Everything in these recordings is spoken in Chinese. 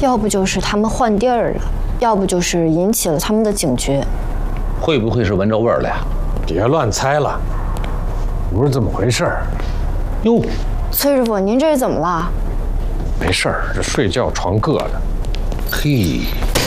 要不就是他们换地儿了，要不就是引起了他们的警觉。 会不会是闻着味儿了呀？ 别乱猜了，不是这么回事儿。 哟， 崔师傅，您这是怎么了？ 没事儿，这睡觉床硌的。 嘿，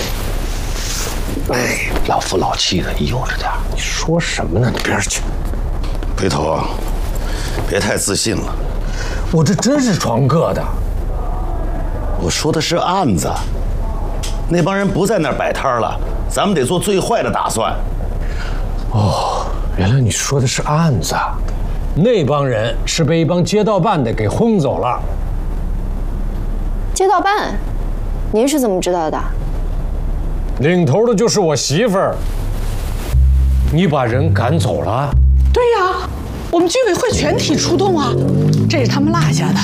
哎，老夫老妻的，悠着点。 你说什么呢？你边儿去。 回头啊，别太自信了。 我这真是床硌的。 我说的是案子，那帮人不在那儿摆摊了，咱们得做最坏的打算。 哦，原来你说的是案子，那帮人是被一帮街道办的给轰走了。 街道办，您是怎么知道的？ 领头的就是我媳妇儿。你把人赶走了？ 对呀，我们居委会全体出动啊，这是他们落下的。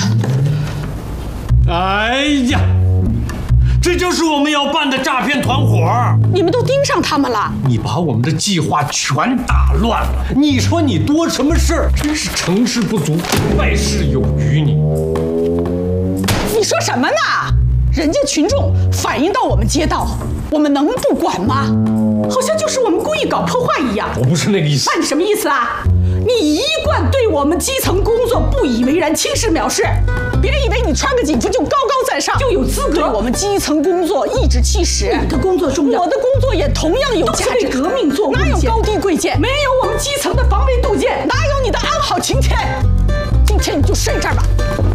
哎呀，这就是我们要办的诈骗团伙！ 你们都盯上他们了， 你把我们的计划全打乱了。你说你多什么事？真是成事不足，败事有余你。 你说什么呢？人家群众反映到我们街道，我们能不管吗？好像就是我们故意搞破坏一样。 我不是那个意思。 那你什么意思啊？你一贯对我们基层工作不以为然，轻视藐视。别以为你穿个警服就高高在上，就有资格对我们基层工作颐指气使。你的工作重要，我的工作也同样有价值。革命做哪有高低贵贱？没有我们基层的防微杜渐，哪有你的安好晴天？今天你就睡这儿吧。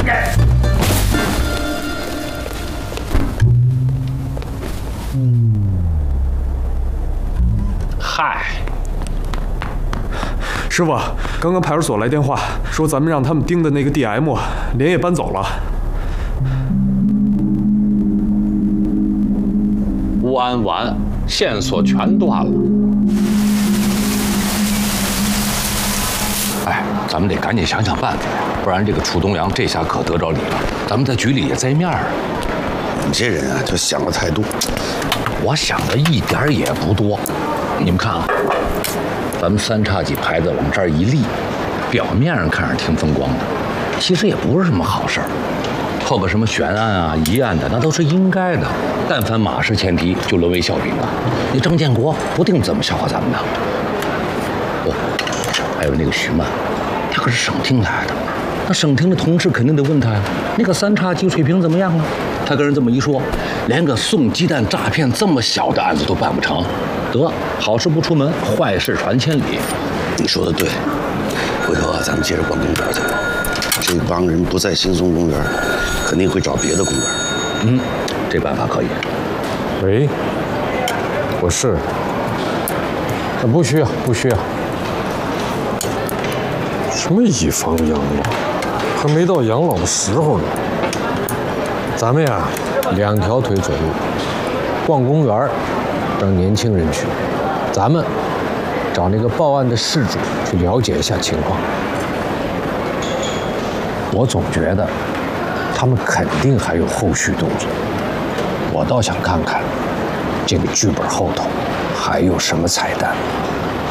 嗨， 师傅，刚刚派出所来电话说咱们让他们盯的那个 DM 连夜搬走了。 完，线索全断了。哎，咱们得赶紧想想办法呀，不然这个楚东阳这下可得着理了，咱们在局里也栽面儿。 你这人啊，就想的太多。 我想的一点儿也不多。你们看啊，咱们三叉戟牌子往这儿一立，表面上看着挺风光的，其实也不是什么好事儿。后个什么悬案啊、疑案的，那都是应该的。但凡马失前蹄，就沦为笑柄了。你张建国不定怎么笑话咱们呢。哦，还有那个徐曼，他可是省厅来的，那省厅的同事肯定得问他呀，那个三叉戟水平怎么样啊？他跟人这么一说，连个送鸡蛋诈骗这么小的案子都办不成，得好事不出门，坏事传千里。 你说的对，回头啊，咱们接着逛公园去。这帮人不在新松公园，肯定会找别的公园。 这办法可以。 喂，我是。不需要。什么以房养老，还没到养老的时候呢。咱们呀，两条腿走路，逛公园让年轻人去，咱们找那个报案的事主去了解一下情况。我总觉得他们肯定还有后续动作，我倒想看看这个剧本后头还有什么彩蛋。